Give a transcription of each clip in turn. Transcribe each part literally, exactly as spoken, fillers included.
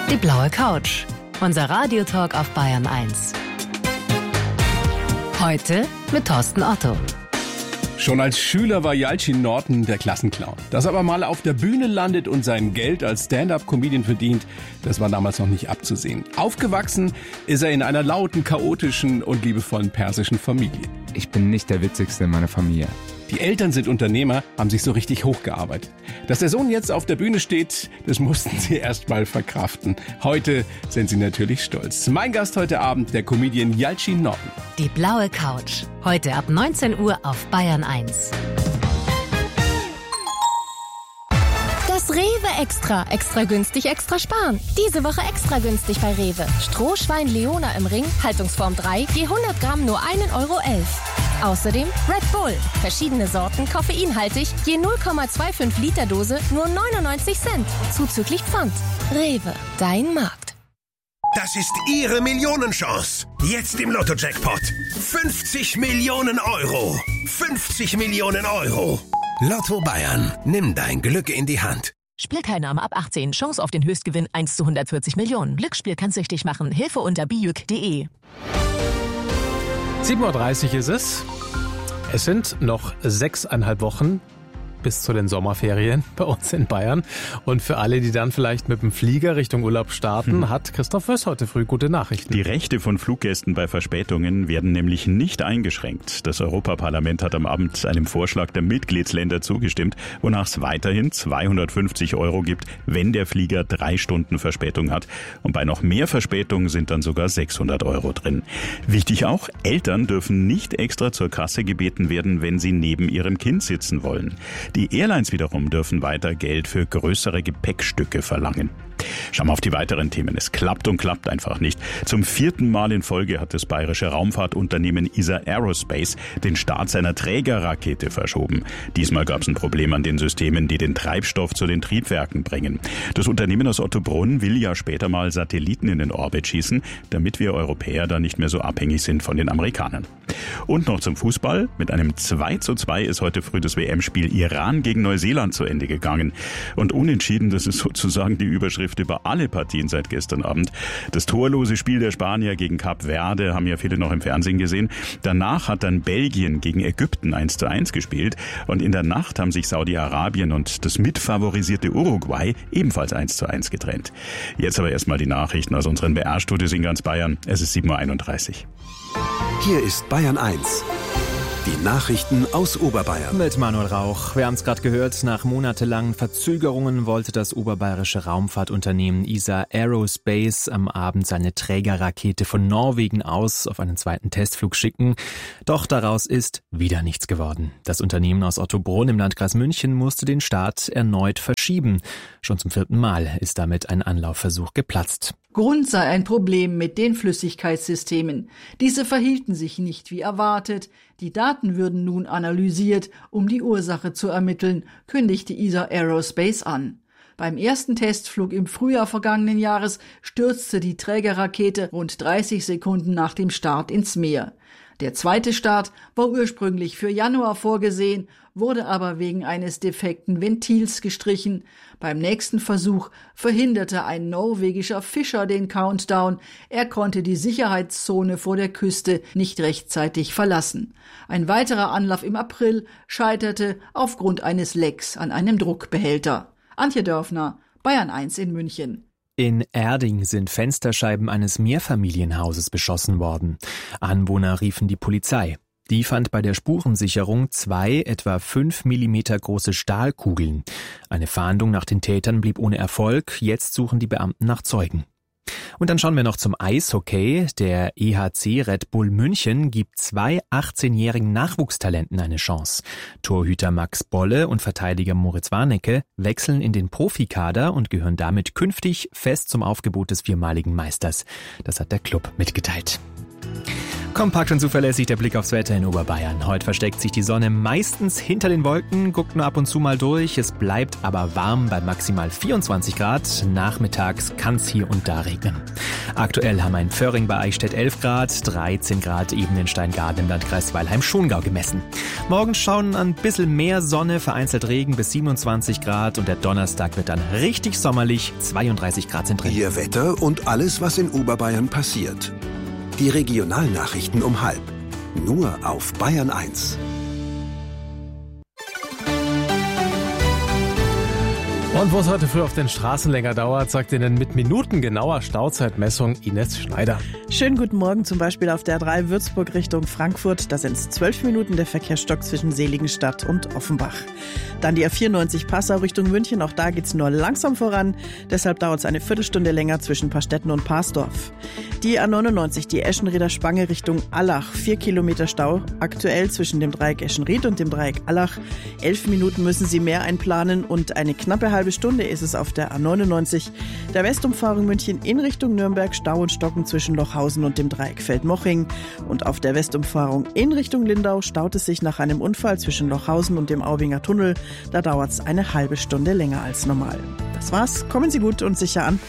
Die blaue Couch. Unser Radiotalk auf Bayern eins. Heute mit Thorsten Otto. Schon als Schüler war Yalcin Norton der Klassenclown. Dass er aber mal auf der Bühne landet und sein Geld als Stand-up-Comedian verdient, das war damals noch nicht abzusehen. Aufgewachsen ist er in einer lauten, chaotischen und liebevollen persischen Familie. Ich bin nicht der Witzigste in meiner Familie. Die Eltern sind Unternehmer, haben sich so richtig hochgearbeitet. Dass der Sohn jetzt auf der Bühne steht, das mussten sie erst mal verkraften. Heute sind sie natürlich stolz. Mein Gast heute Abend, der Comedian Yalcin Norton. Die blaue Couch. Heute ab neunzehn Uhr auf Bayern eins. Das Rewe Extra. Extra günstig, extra sparen. Diese Woche extra günstig bei Rewe. Strohschwein Leona im Ring, Haltungsform drei, je hundert Gramm nur ein Euro elf. Außerdem Red Bull. Verschiedene Sorten, koffeinhaltig, je null Komma fünfundzwanzig Liter Dose, nur neunundneunzig Cent. Zuzüglich Pfand. Rewe, dein Markt. Das ist Ihre Millionenchance. Jetzt im Lotto-Jackpot. fünfzig Millionen Euro. fünfzig Millionen Euro. Lotto Bayern. Nimm dein Glück in die Hand. Spielteilnahme ab achtzehn. Chance auf den Höchstgewinn eins zu hundertvierzig Millionen. Glücksspiel kann süchtig machen. Hilfe unter bijuk punkt de. sieben Uhr dreißig ist es. Es sind noch sechseinhalb Wochen bis zu den Sommerferien bei uns in Bayern. Und für alle, die dann vielleicht mit dem Flieger Richtung Urlaub starten, hm. hat Christoph Wöss heute früh gute Nachrichten. Die Rechte von Fluggästen bei Verspätungen werden nämlich nicht eingeschränkt. Das Europaparlament hat am Abend einem Vorschlag der Mitgliedsländer zugestimmt, wonach es weiterhin zweihundertfünfzig Euro gibt, wenn der Flieger drei Stunden Verspätung hat. Und bei noch mehr Verspätung sind dann sogar sechshundert Euro drin. Wichtig auch, Eltern dürfen nicht extra zur Kasse gebeten werden, wenn sie neben ihrem Kind sitzen wollen. Die Airlines wiederum dürfen weiter Geld für größere Gepäckstücke verlangen. Schauen wir auf die weiteren Themen. Es klappt und klappt einfach nicht. Zum vierten Mal in Folge hat das bayerische Raumfahrtunternehmen E S A Aerospace den Start seiner Trägerrakete verschoben. Diesmal gab es ein Problem an den Systemen, die den Treibstoff zu den Triebwerken bringen. Das Unternehmen aus Ottobrunn will ja später mal Satelliten in den Orbit schießen, damit wir Europäer da nicht mehr so abhängig sind von den Amerikanern. Und noch zum Fußball. Mit einem zwei zu zwei ist heute früh das W M-Spiel Iran gegen Neuseeland zu Ende gegangen. Und unentschieden, das ist sozusagen die Überschrift über alle Partien seit gestern Abend. Das torlose Spiel der Spanier gegen Kap Verde haben ja viele noch im Fernsehen gesehen. Danach hat dann Belgien gegen Ägypten eins zu eins gespielt. Und in der Nacht haben sich Saudi-Arabien und das mitfavorisierte Uruguay ebenfalls eins zu eins getrennt. Jetzt aber erstmal die Nachrichten aus unseren B R-Studios in ganz Bayern. Es ist sieben Uhr einunddreißig. Hier ist Bayern eins. Die Nachrichten aus Oberbayern. Mit Manuel Rauch. Wir haben es gerade gehört, nach monatelangen Verzögerungen wollte das oberbayerische Raumfahrtunternehmen E S A Aerospace am Abend seine Trägerrakete von Norwegen aus auf einen zweiten Testflug schicken. Doch daraus ist wieder nichts geworden. Das Unternehmen aus Ottobrunn im Landkreis München musste den Start erneut verschieben. Schon zum vierten Mal ist damit ein Anlaufversuch geplatzt. Grund sei ein Problem mit den Flüssigkeitssystemen. Diese verhielten sich nicht wie erwartet. Die Daten würden nun analysiert, um die Ursache zu ermitteln, kündigte E S A Aerospace an. Beim ersten Testflug im Frühjahr vergangenen Jahres stürzte die Trägerrakete rund dreißig Sekunden nach dem Start ins Meer. Der zweite Start war ursprünglich für Januar vorgesehen, wurde aber wegen eines defekten Ventils gestrichen. Beim nächsten Versuch verhinderte ein norwegischer Fischer den Countdown. Er konnte die Sicherheitszone vor der Küste nicht rechtzeitig verlassen. Ein weiterer Anlauf im April scheiterte aufgrund eines Lecks an einem Druckbehälter. Antje Dörfner, Bayern eins in München. In Erding sind Fensterscheiben eines Mehrfamilienhauses beschossen worden. Anwohner riefen die Polizei. Die fand bei der Spurensicherung zwei etwa fünf Millimeter große Stahlkugeln. Eine Fahndung nach den Tätern blieb ohne Erfolg. Jetzt suchen die Beamten nach Zeugen. Und dann schauen wir noch zum Eishockey. Der E H C Red Bull München gibt zwei achtzehnjährigen Nachwuchstalenten eine Chance. Torhüter Max Bolle und Verteidiger Moritz Warnecke wechseln in den Profikader und gehören damit künftig fest zum Aufgebot des viermaligen Meisters. Das hat der Club mitgeteilt. Kompakt und zuverlässig der Blick aufs Wetter in Oberbayern. Heute versteckt sich die Sonne meistens hinter den Wolken, guckt nur ab und zu mal durch. Es bleibt aber warm bei maximal vierundzwanzig Grad. Nachmittags kann es hier und da regnen. Aktuell haben wir in Föhring bei Eichstätt elf Grad, dreizehn Grad eben in Steingaden im Landkreis Weilheim-Schongau gemessen. Morgen schauen ein bisschen mehr Sonne, vereinzelt Regen bis siebenundzwanzig Grad und der Donnerstag wird dann richtig sommerlich, zweiunddreißig Grad sind drin. Ihr Wetter und alles, was in Oberbayern passiert. Die Regionalnachrichten um halb. Nur auf Bayern eins. Und wo es heute früh auf den Straßen länger dauert, sagt Ihnen mit minutengenauer Stauzeitmessung Ines Schneider. Schönen guten Morgen, zum Beispiel auf der A drei Würzburg Richtung Frankfurt. Da sind es zwölf Minuten der Verkehrsstock zwischen Seligenstadt und Offenbach. Dann die A vierundneunzig Passau Richtung München. Auch da geht's nur langsam voran. Deshalb dauert es eine Viertelstunde länger zwischen Pastetten und Parsdorf. Die A neunundneunzig, die Eschenrieder Spange Richtung Allach. Vier Kilometer Stau aktuell zwischen dem Dreieck Eschenried und dem Dreieck Allach. Elf Minuten müssen Sie mehr einplanen und eine knappe halbe Stunde ist es auf der A neunundneunzig. Der Westumfahrung München in Richtung Nürnberg, Stau und Stocken zwischen Lochhausen und dem Dreieck Feldmoching. Und auf der Westumfahrung in Richtung Lindau staut es sich nach einem Unfall zwischen Lochhausen und dem Aubinger Tunnel. Da dauert es eine halbe Stunde länger als normal. Das war's. Kommen Sie gut und sicher an.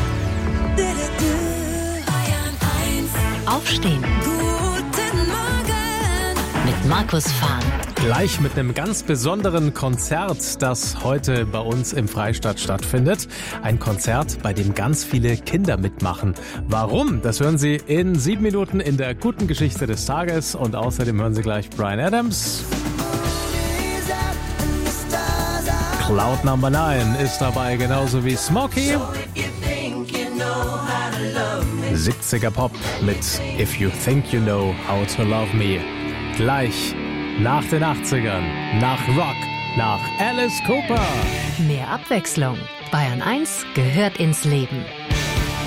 Aufstehen. Guten Morgen. Mit Markus Fahn. Gleich mit einem ganz besonderen Konzert, das heute bei uns im Freistadt stattfindet. Ein Konzert, bei dem ganz viele Kinder mitmachen. Warum? Das hören Sie in sieben Minuten in der guten Geschichte des Tages. Und außerdem hören Sie gleich Bryan Adams. Cloud Number neun ist dabei, genauso wie Smokey. siebziger Pop mit If You Think You Know How to Love Me. Gleich nach den achtzigern, nach Rock, nach Alice Cooper. Mehr Abwechslung. Bayern eins gehört ins Leben.